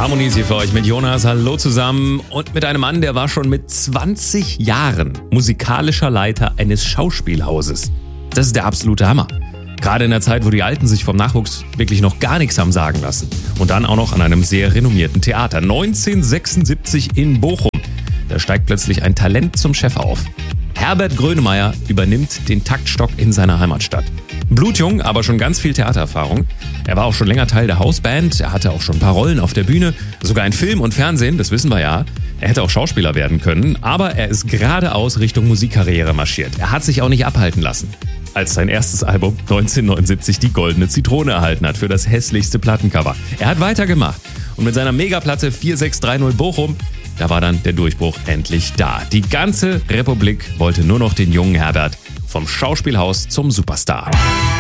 Harmony ist hier für euch mit Jonas. Hallo zusammen. Und mit einem Mann, der war schon mit 20 Jahren musikalischer Leiter eines Schauspielhauses. Das ist der absolute Hammer. Gerade in der Zeit, wo die Alten sich vom Nachwuchs wirklich noch gar nichts haben sagen lassen. Und dann auch noch an einem sehr renommierten Theater. 1976 in Bochum. Da steigt plötzlich ein Talent zum Chef auf. Herbert Grönemeyer übernimmt den Taktstock in seiner Heimatstadt. Blutjung, aber schon ganz viel Theatererfahrung. Er war auch schon länger Teil der Hausband, er hatte auch schon ein paar Rollen auf der Bühne, sogar in Film und Fernsehen, das wissen wir ja. Er hätte auch Schauspieler werden können, aber er ist geradeaus Richtung Musikkarriere marschiert. Er hat sich auch nicht abhalten lassen, als sein erstes Album 1979 die Goldene Zitrone erhalten hat für das hässlichste Plattencover. Er hat weitergemacht und mit seiner Megaplatte 4630 Bochum, da war dann der Durchbruch endlich da. Die ganze Republik wollte nur noch den jungen Herbert vom Schauspielhaus zum Superstar.